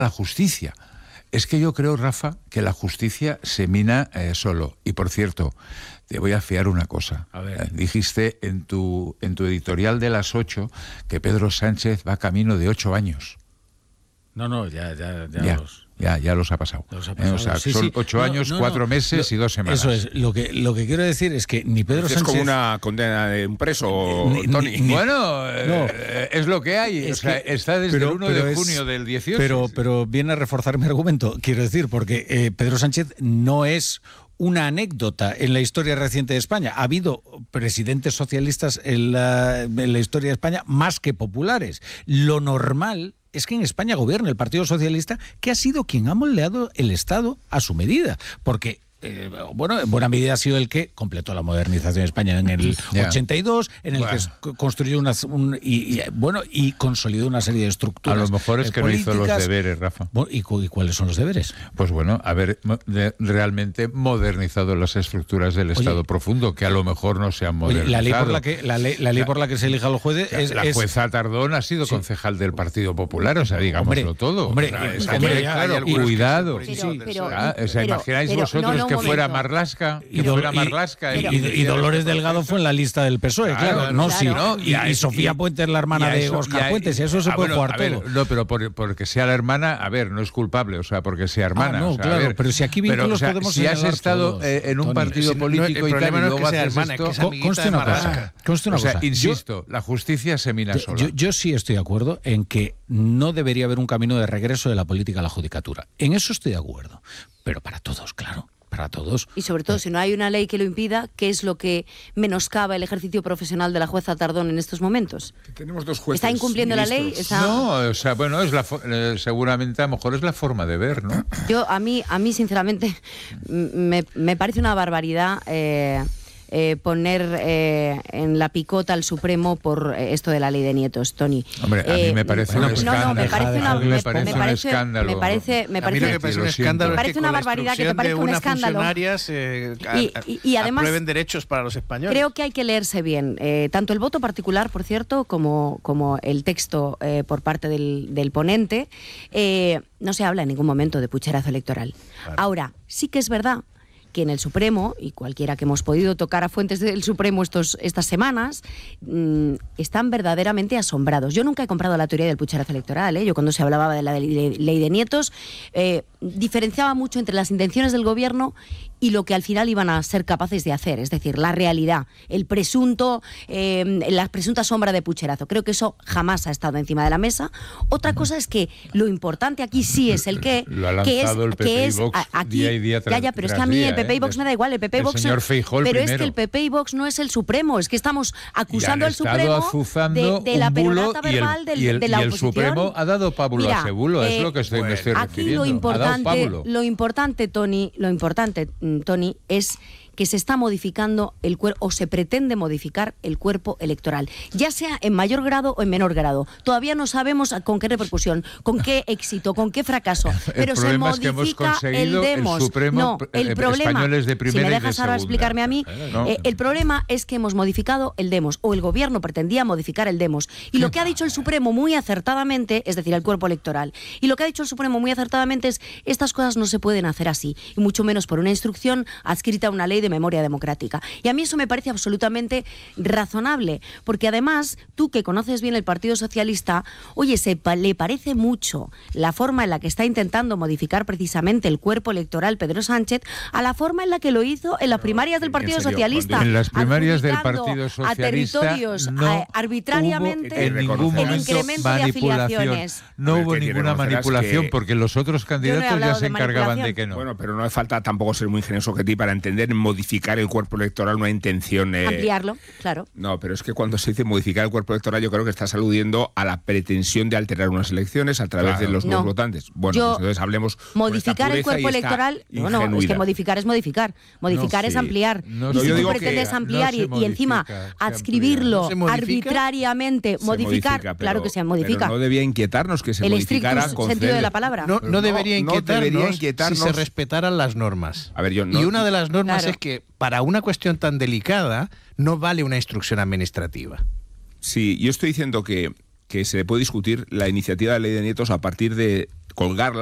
la justicia. Es que yo creo, Rafa, que la justicia se mina solo. Y por cierto, te voy a fiar una cosa. A ver. Dijiste en tu editorial de las 8 que Pedro Sánchez va camino de 8 años. No, ya los ha pasado. O sea, Sí, son sí. 8 años, 4 meses y 2 semanas. Eso es. Lo que quiero decir es que ni Pedro Sánchez... Es como una condena de un preso, Tony. Bueno, es lo que hay. Está desde el 1 de junio del 18. Pero viene a reforzar mi argumento, quiero decir, porque Pedro Sánchez no es una anécdota en la historia reciente de España. Ha habido presidentes socialistas en la historia de España más que populares. Lo normal es que en España gobierne el Partido Socialista, que ha sido quien ha moldeado el Estado a su medida, porque en buena medida ha sido el que completó la modernización de España en el 82, en el que construyó y consolidó una serie de estructuras. A lo mejor es que políticas. no hizo los deberes, Rafa. ¿Y cuáles son los deberes? Pues bueno, haber realmente modernizado las estructuras del Estado profundo, que a lo mejor no se han modernizado. La ley por la que se elijan los jueces la jueza Tardón ha sido concejal del Partido Popular, o sea, digámoslo todo. Cuidado. ¿Imagináis vosotros que fuera Marlaska? Y Dolores Delgado fue en la lista del PSOE, y Sofía Puente es la hermana de Óscar Puentes, y eso se puede jugar todo. No, pero porque sea la hermana, no es culpable, o sea, porque sea hermana. Pero si aquí vínculos podemos si has estado todos, en un partido político y tal, y luego haces esto... Conste una cosa. Insisto, la justicia se mina sola. Yo sí estoy de acuerdo en que no debería haber un camino de regreso de la política a la judicatura. En eso estoy de acuerdo. Pero para todos, claro. Para todos. Y sobre todo, si no hay una ley que lo impida, ¿qué es lo que menoscaba el ejercicio profesional de la jueza Tardón en estos momentos? Tenemos 2 jueces. ¿Está incumpliendo ministros. la ley? No, o sea, bueno, seguramente a lo mejor es la forma de ver, ¿no? A mí sinceramente, me parece una barbaridad poner en la picota al Supremo por esto de la ley de nietos, Tony. Hombre, a mí me parece un escándalo. Me parece un escándalo. Me parece una barbaridad que te parezca un escándalo. Y además aprueben derechos para los españoles. Creo que hay que leerse bien, tanto el voto particular, por cierto, como el texto por parte del ponente. No se habla en ningún momento de pucherazo electoral. Claro. Ahora, sí que es verdad que en el Supremo, y cualquiera que hemos podido tocar a fuentes del Supremo estas semanas, están verdaderamente asombrados. Yo nunca he comprado la teoría del pucherazo electoral. Yo cuando se hablaba de la ley de nietos, diferenciaba mucho entre las intenciones del gobierno y lo que al final iban a ser capaces de hacer, es decir, la realidad, la presunta sombra de pucherazo. Creo que eso jamás ha estado encima de la mesa. Otra cosa es que lo importante aquí sí es el que... Lo ha lanzado el PP y Vox día y día tras pero es que a mí el PP y Vox me da igual, el PP y Vox... Pero es que el PP y Vox no es el Supremo, es que estamos acusando al Supremo de la perorata verbal de la oposición. Y el Supremo ha dado pábulo a ese bulo, es lo que me estoy refiriendo. Aquí lo importante, Tony, es que se está modificando el cuerpo, o se pretende modificar el cuerpo electoral, ya sea en mayor grado o en menor grado. Todavía no sabemos con qué repercusión, con qué éxito, con qué fracaso, pero se modifica el demos. El problema, españoles de primera, si me dejas ahora explicarme a mí, el problema es que hemos modificado el demos, o el gobierno pretendía modificar el demos, y lo que ha dicho el Supremo muy acertadamente, es decir, el cuerpo electoral, y lo que ha dicho el Supremo muy acertadamente es: estas cosas no se pueden hacer así, y mucho menos por una instrucción adscrita a una ley de memoria democrática. Y a mí eso me parece absolutamente razonable, porque además, tú que conoces bien el Partido Socialista, le parece mucho la forma en la que está intentando modificar precisamente el cuerpo electoral Pedro Sánchez a la forma en la que lo hizo en las primarias del Partido Socialista. En las primarias del Partido Socialista a territorios arbitrariamente en ningún momento incremento de afiliaciones. No hubo ninguna manipulación, porque los otros candidatos ya se encargaban de que no. Bueno, pero no hace falta tampoco ser muy ingenioso que ti para entender modificar el cuerpo electoral una intención... ampliarlo, claro. No, pero es que cuando se dice modificar el cuerpo electoral, yo creo que estás aludiendo a la pretensión de alterar unas elecciones a través de los nuevos votantes. Bueno, pues entonces hablemos... Modificar el cuerpo electoral... No, es que modificar es modificar. Modificar es ampliar. Y si tú pretendes ampliar y encima adscribirlo arbitrariamente, modificar, claro que se modifica. Pero no debía inquietarnos que se modificara con sentido de la palabra. No debería inquietarnos si se respetaran las normas. A ver, y una de las normas es que para una cuestión tan delicada no vale una instrucción administrativa. Sí, yo estoy diciendo que se puede discutir la iniciativa de ley de nietos a partir de colgarla